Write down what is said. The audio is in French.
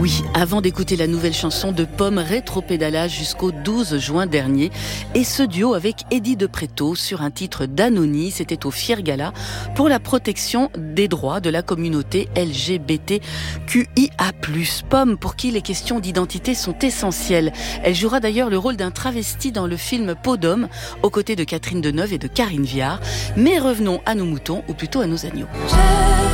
Oui, avant d'écouter la nouvelle chanson de Pomme, rétropédalage jusqu'au 12 juin dernier. Et ce duo avec Eddie de Pretto sur un titre d'Anony, c'était au Fier Gala pour la protection des droits de la communauté LGBTQIA+. Pomme, pour qui les questions d'identité sont essentielles. Elle jouera d'ailleurs le rôle d'un travesti dans le film Peau d'homme, aux côtés de Catherine Deneuve et de Karine Viard. Mais revenons à nos moutons, ou plutôt à nos agneaux.